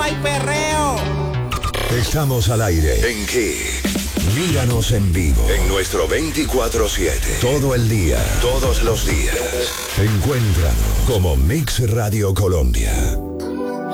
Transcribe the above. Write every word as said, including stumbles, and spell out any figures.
hay perreo. Estamos al aire en Kiss. Míranos en vivo en nuestro veinticuatro siete. Todo el día, todos los días. Encuéntranos como Mix Radio Colombia.